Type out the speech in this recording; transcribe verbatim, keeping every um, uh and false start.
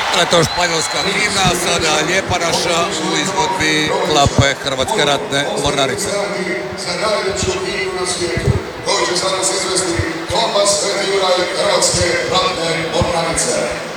Je to španjolska himna, sada lijepa naša u izvodbi klape Hrvatske ratne mornarice. Za najljepšu himnu na svijetu koju će za nas izvesti klapa Sveti Juraj Hrvatske ratne mornarice.